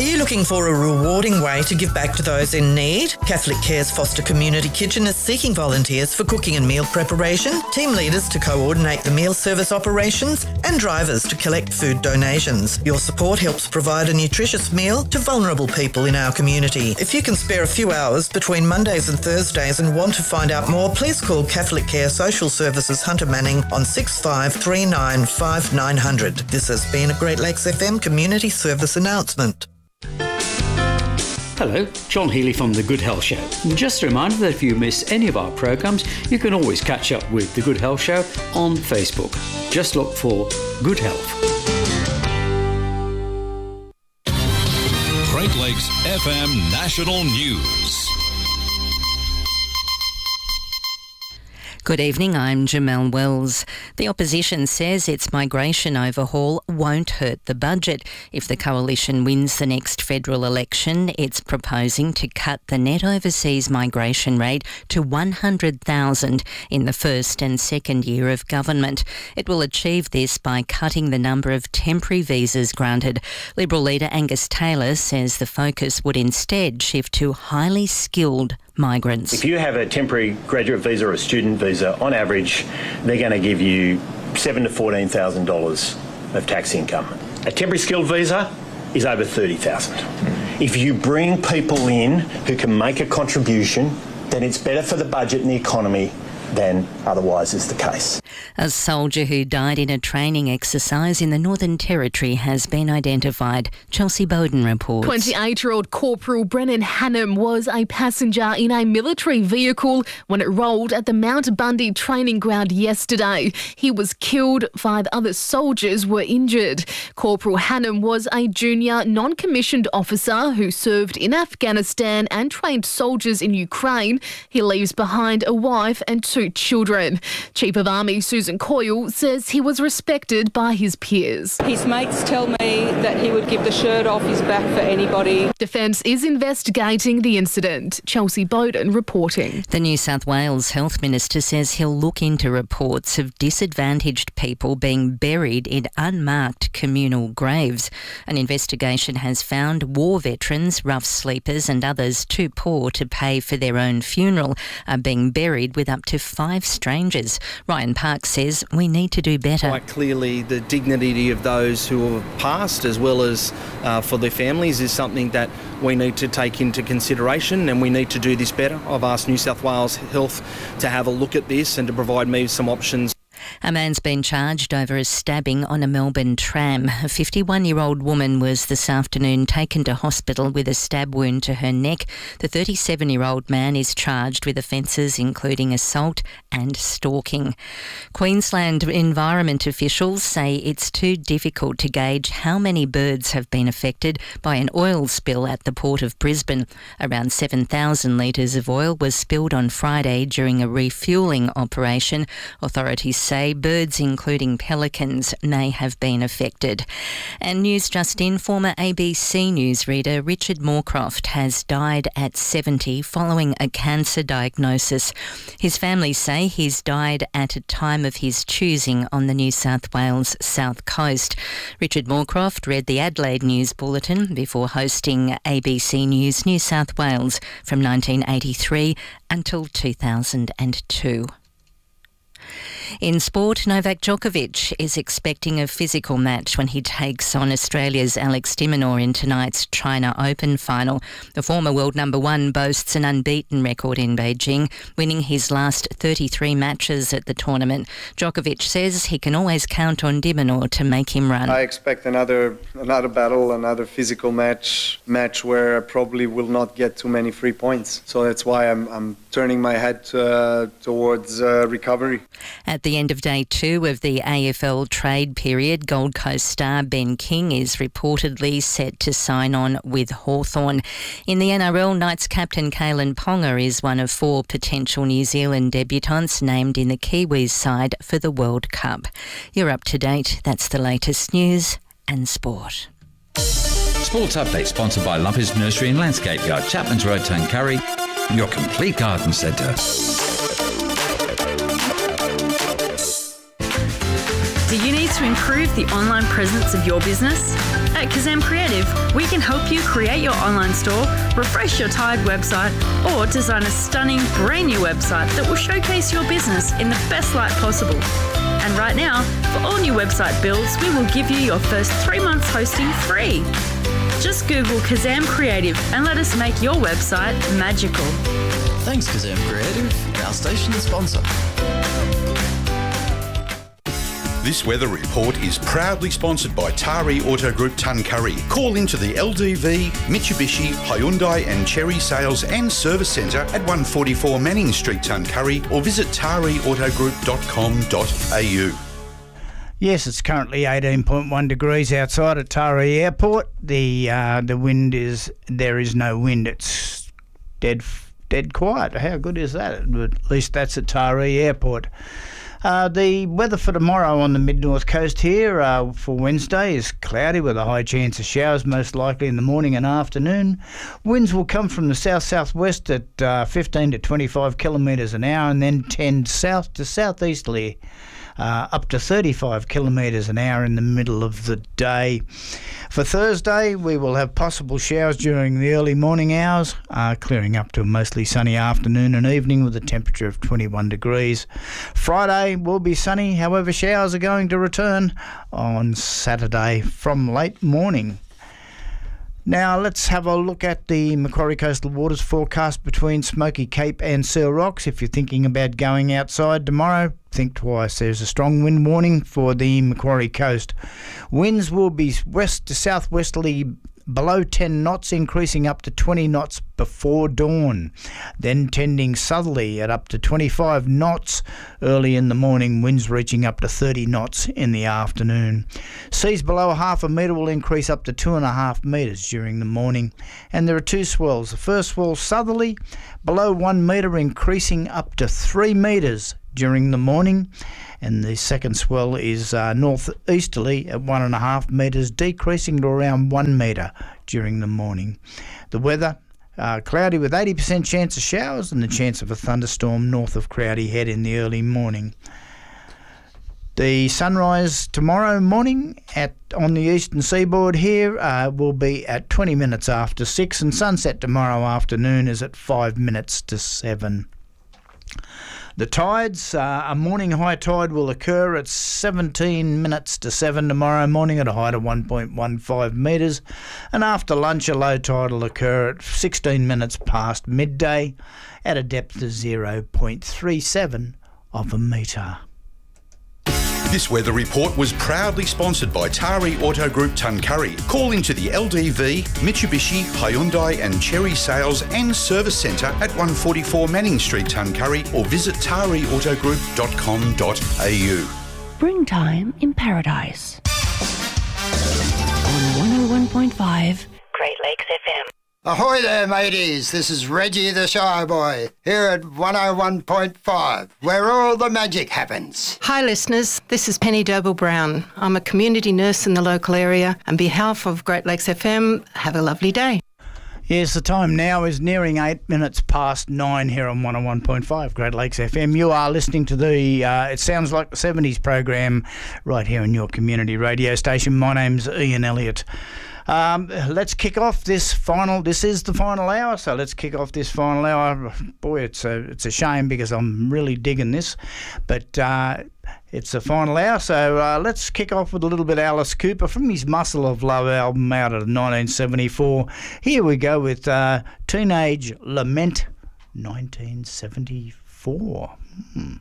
Are you looking for a rewarding way to give back to those in need? Catholic Care's Foster Community Kitchen is seeking volunteers for cooking and meal preparation, team leaders to coordinate the meal service operations, and drivers to collect food donations. Your support helps provide a nutritious meal to vulnerable people in our community. If you can spare a few hours between Mondays and Thursdays and want to find out more, please call Catholic Care Social Services Hunter Manning on 6539 5900. This has been a Great Lakes FM Community Service announcement. Hello, John Healy from The Good Health Show. And just a reminder that if you miss any of our programmes, you can always catch up with The Good Health Show on Facebook. Just look for Good Health. Great Lakes FM National News. Good evening, I'm Jamelle Wells. The opposition says its migration overhaul won't hurt the budget. If the coalition wins the next federal election, it's proposing to cut the net overseas migration rate to 100,000 in the first and second year of government. It will achieve this by cutting the number of temporary visas granted. Liberal leader Angus Taylor says the focus would instead shift to highly skilled migrants. If you have a temporary graduate visa or a student visa, on average, they're going to give you $7,000 to $14,000 of tax income. A temporary skilled visa is over $30,000. If you bring people in who can make a contribution, then it's better for the budget and the economy than otherwise is the case. A soldier who died in a training exercise in the Northern Territory has been identified. Chelsea Bowden reports. 28-year-old Corporal Brennan Hannam was a passenger in a military vehicle when it rolled at the Mount Bundy training ground yesterday. He was killed. 5 other soldiers were injured. Corporal Hannam was a junior non-commissioned officer who served in Afghanistan and trained soldiers in Ukraine. He leaves behind a wife and 2 children. Chief of Army Susan Coyle says he was respected by his peers. His mates tell me that he would give the shirt off his back for anybody. Defence is investigating the incident. Chelsea Bowden reporting. The New South Wales Health Minister says he'll look into reports of disadvantaged people being buried in unmarked communal graves. An investigation has found war veterans, rough sleepers and others too poor to pay for their own funeral are being buried with up to 5 strangers. Ryan Park says we need to do better. Quite clearly, the dignity of those who have passed, as well as for their families, is something that we need to take into consideration, and we need to do this better. I've asked New South Wales Health to have a look at this and to provide me some options. A man's been charged over a stabbing on a Melbourne tram. A 51-year-old woman was this afternoon taken to hospital with a stab wound to her neck. The 37-year-old man is charged with offences including assault and stalking. Queensland environment officials say it's too difficult to gauge how many birds have been affected by an oil spill at the Port of Brisbane. Around 7,000 litres of oil was spilled on Friday during a refuelling operation. Authorities say birds, including pelicans, may have been affected. And news just in, former ABC News reader Richard Moorcroft has died at 70 following a cancer diagnosis. His family say he's died at a time of his choosing on the New South Wales South Coast. Richard Moorcroft read the Adelaide News Bulletin before hosting ABC News New South Wales from 1983 until 2002. In sport, Novak Djokovic is expecting a physical match when he takes on Australia's Alex de Minaur in tonight's China Open final. The former world number 1 boasts an unbeaten record in Beijing, winning his last 33 matches at the tournament. Djokovic says he can always count on de Minaur to make him run. I expect another battle, another physical match where I probably will not get too many free points. So that's why I'm turning my head towards recovery. At the end of day 2 of the AFL trade period, Gold Coast star Ben King is reportedly set to sign on with Hawthorn. In the NRL, Knights captain Kalen Ponga is one of 4 potential New Zealand debutants named in the Kiwis side for the World Cup. You're up to date. That's the latest news and sport. Sports Update sponsored by Lumpy's Nursery and Landscape Yard, Chapman's Road, Tuncurry, your complete garden centre. Do you need to to improve the online presence of your business? At Kazam Creative, we can help you create your online store, refresh your tired website, or design a stunning brand new website that will showcase your business in the best light possible. And right now, for all new website builds, we will give you your first 3 months hosting free. Just Google Kazam Creative and let us make your website magical. Thanks, Kazam Creative, our station sponsor. This weather report is proudly sponsored by Tari Auto Group Tuncurry. Call into the LDV, Mitsubishi, Hyundai and Cherry Sales and Service Centre at 144 Manning Street, Tuncurry, or visit tariautogroup.com.au. Yes, it's currently 18.1 degrees outside at Tari Airport. The wind there is no wind. It's dead quiet. How good is that? At least that's at Tari Airport. The weather for tomorrow on the mid-north coast here for Wednesday is cloudy with a high chance of showers, most likely in the morning and afternoon. Winds will come from the south-southwest at 15 to 25 kilometres an hour and then tend south to southeasterly up to 35 kilometres an hour in the middle of the day. For Thursday, we will have possible showers during the early morning hours, clearing up to a mostly sunny afternoon and evening with a temperature of 21 degrees. Friday will be sunny, however showers are going to return on Saturday from late morning. Now let's have a look at the Macquarie Coastal Waters forecast between Smoky Cape and Seal Rocks. If you're thinking about going outside tomorrow, think twice. There's a strong wind warning for the Macquarie Coast. Winds will be west to southwesterly below 10 knots, increasing up to 20 knots before dawn, then tending southerly at up to 25 knots early in the morning, winds reaching up to 30 knots in the afternoon. Seas below half a metre will increase up to 2.5 metres during the morning, and there are two swells. The first swell southerly below 1 metre, increasing up to 3 metres during the morning, and the second swell is northeasterly at 1.5 metres, decreasing to around 1 metre during the morning. The weather, cloudy with 80% chance of showers and the chance of a thunderstorm north of Crowdy Head in the early morning. The sunrise tomorrow morning on the eastern seaboard here will be at 20 minutes after 6, and sunset tomorrow afternoon is at 5 minutes to 7. The tides, a morning high tide will occur at 17 minutes to 7 tomorrow morning at a height of 1.15 metres, and after lunch a low tide will occur at 16 minutes past midday at a depth of 0.37 of a metre. This weather report was proudly sponsored by Tari Auto Group Tuncurry. Call into the LDV, Mitsubishi, Hyundai and Cherry Sales and Service Centre at 144 Manning Street, Tuncurry, or visit tariautogroup.com.au. Springtime in Paradise. On 101.5 Great Lakes FM. Ahoy there, mateys. This is Reggie the Shy Boy, here at 101.5, where all the magic happens. Hi, listeners. This is Penny Doble-Brown. I'm a community nurse in the local area. On behalf of Great Lakes FM, have a lovely day. Yes, the time now is nearing 8 minutes past 9 here on 101.5 Great Lakes FM. You are listening to the It Sounds Like the 70s program right here on your community radio station. My name's Ian Elliott. Let's kick off this is the final hour, so let's kick off this final hour. Boy, it's a shame because I'm really digging this, but it's the final hour, so let's kick off with a little bit of Alice Cooper from his Muscle of Love album out of 1974. Here we go with Teenage Lament, 1974.